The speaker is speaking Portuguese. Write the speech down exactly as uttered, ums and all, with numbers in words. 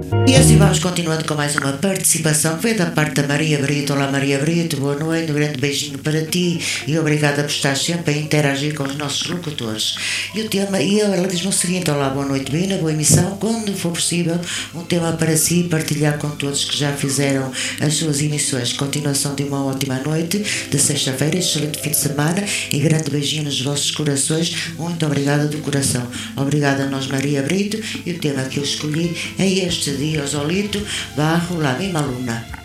E assim vamos continuando com mais uma participação que vem da parte da Maria Brito. Olá Maria Brito, boa noite, um grande beijinho para ti e obrigada por estar sempre a interagir com os nossos locutores. E o tema, e ela diz-me o seguinte: olá, boa noite Bina, boa emissão, quando for possível um tema para si partilhar com todos que já fizeram as suas emissões. Continuação de uma ótima noite de sexta-feira, excelente fim de semana e grande beijinho nos vossos corações. Muito obrigada do coração. Obrigada a nós Maria Brito, e o tema que eu escolhi é este dia, Osolito, Barro, La Misma Luna.